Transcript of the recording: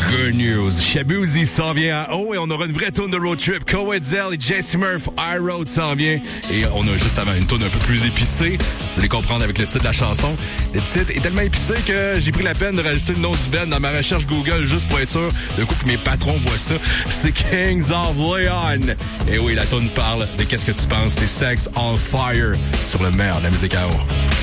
Good news. Shabuzi s'en vient en haut et on aura une vraie tourne de road trip. Coetzel et Jesse Murph, High Road s'en vient. Et on a juste avant une tourne un peu plus épicée. Vous allez comprendre avec le titre de la chanson. Le titre est tellement épicé que j'ai pris la peine de rajouter le nom du band dans ma recherche Google juste pour être sûr. De coup que mes patrons voient ça. C'est Kings of Leon. Et oui, la tourne parle de qu'est-ce que tu penses. C'est Sex on Fire sur le meilleur de la musique à eau.